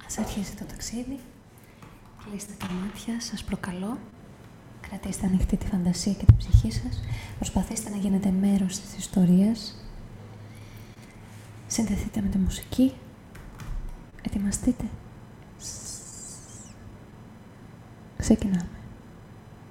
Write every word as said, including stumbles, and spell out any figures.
Ας αρχίσει το ταξίδι. Κλείστε τα μάτια, σας προκαλώ. Κρατήστε ανοιχτή τη φαντασία και την ψυχή σας. Προσπαθήστε να γίνετε μέρος της ιστορίας. Συνδεθείτε με τη μουσική. Ετοιμαστείτε. Ξεκινάμε.